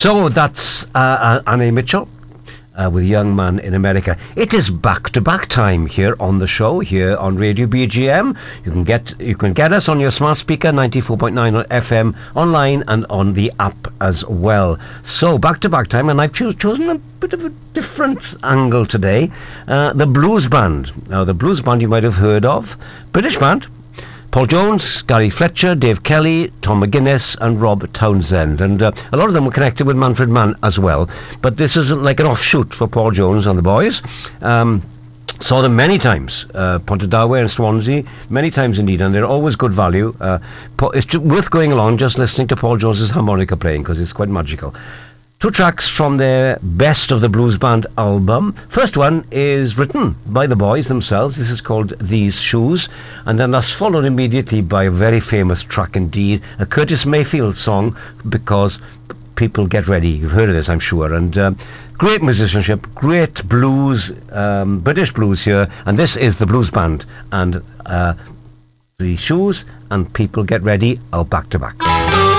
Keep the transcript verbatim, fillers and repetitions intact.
So that's uh, Annie Mitchell uh, with Young Man in America. It is back-to-back time here on the show, here on Radio B G M. You can get you can get us on your smart speaker, ninety-four point nine on F M, online and on the app as well. So back-to-back time, and I've cho- chosen a bit of a different angle today. Uh, the Blues Band. Now, the Blues Band you might have heard of. British band. Paul Jones, Gary Fletcher, Dave Kelly, Tom McGuinness and Rob Townsend. And uh, a lot of them were connected with Manfred Mann as well. But this is like an offshoot for Paul Jones and the boys. Um, saw them many times, uh, Pontedawe and Swansea, many times indeed, and they're always good value. Uh, it's worth going along just listening to Paul Jones's harmonica playing because it's quite magical. Two tracks from their Best of the Blues Band album. First one is written by the boys themselves. This is called These Shoes. And then that's followed immediately by a very famous track indeed, a Curtis Mayfield song, Because People Get Ready. You've heard of this, I'm sure. And uh, great musicianship, great blues, um, British blues here. And this is the Blues Band. And uh, These Shoes and People Get Ready are back to back.